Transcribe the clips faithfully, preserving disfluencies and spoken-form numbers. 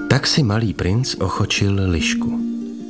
Tak si malý princ ochočil lišku.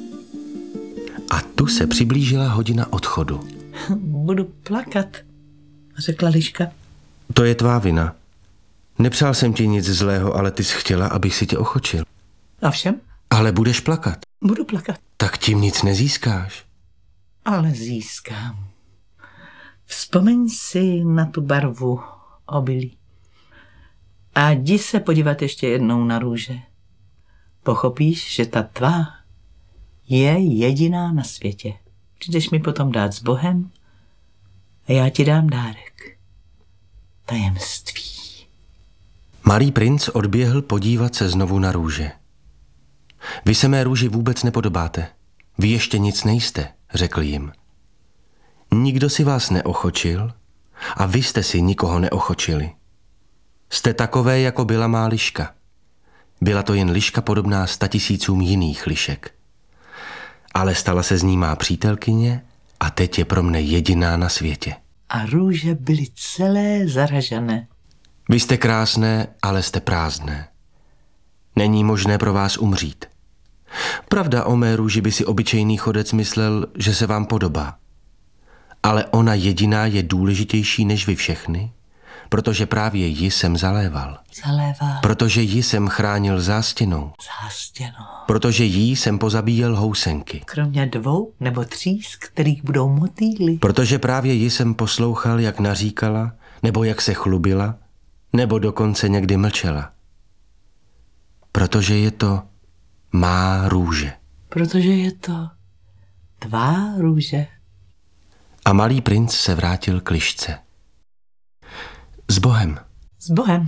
A tu se přiblížila hodina odchodu. Budu plakat, řekla liška. To je tvá vina. Nepřál jsem ti nic zlého, ale ty jsi chtěla, abych si tě ochočil. A všem? Ale budeš plakat. Budu plakat. Tak tím nic nezískáš. Ale získám. Vzpomeň si na tu barvu obilí. A jdi se podívat ještě jednou na růže. Pochopíš, že ta tvá je jediná na světě. Přijdeš mi potom dát s Bohem a já ti dám dárek. Tajemství. Malý princ odběhl podívat se znovu na růže. Vy se mé růži vůbec nepodobáte. Vy ještě nic nejste, řekl jim. Nikdo si vás neochočil a vy jste si nikoho neochočili. Jste takové, jako byla má liška. Byla to jen liška podobná statisícům jiných lišek. Ale stala se z ní má přítelkyně a teď je pro mne jediná na světě. A růže byly celé zaražené. Vy jste krásné, ale jste prázdné. Není možné pro vás umřít. Pravda, o mé růži by si obyčejný chodec myslel, že se vám podobá. Ale ona jediná je důležitější než vy všechny, protože právě ji jsem zaléval. Zaléval. Protože ji jsem chránil zástěnou. Zástěnou. Protože jí jsem pozabíjel housenky. Kromě dvou nebo tří, z kterých budou motýly. Protože právě ji jsem poslouchal, jak naříkala, nebo jak se chlubila, nebo dokonce někdy mlčela. Protože je to má růže. Protože je to tvá růže. A malý princ se vrátil k lišce. S Bohem. S Bohem.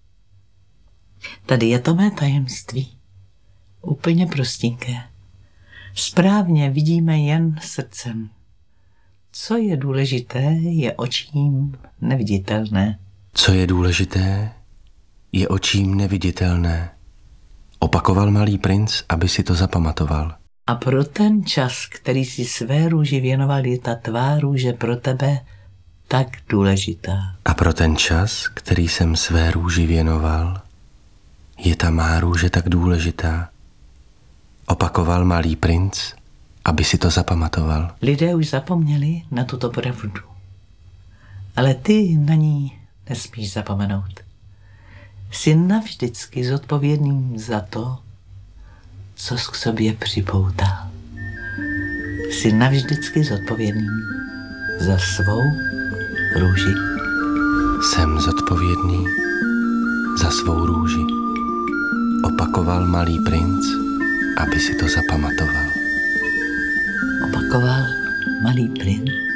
Tady je to mé tajemství. Úplně prostinké. Správně vidíme jen srdcem. Co je důležité, je očím neviditelné. Co je důležité, je očím neviditelné. Opakoval malý princ, aby si to zapamatoval. A pro ten čas, který si své růži věnoval, je ta tvá růže pro tebe tak důležitá. A pro ten čas, který jsem své růži věnoval, je ta má růže tak důležitá. Opakoval malý princ, aby si to zapamatoval. Lidé už zapomněli na tuto pravdu. Ale ty na ní nesmíš zapomenout. Jsi navždycky zodpovědným za to, co jsi k sobě připoutal. Jsi navždycky zodpovědný za svou růži. Jsem zodpovědný za svou růži. Opakoval malý princ, aby si to zapamatoval. Opakoval malý princ,